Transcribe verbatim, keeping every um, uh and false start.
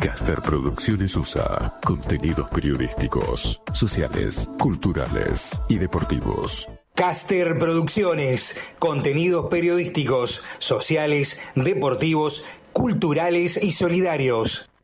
Caster Producciones U S A. Contenidos periodísticos, sociales, culturales y deportivos. Caster Producciones. Contenidos periodísticos, sociales, deportivos, culturales y solidarios.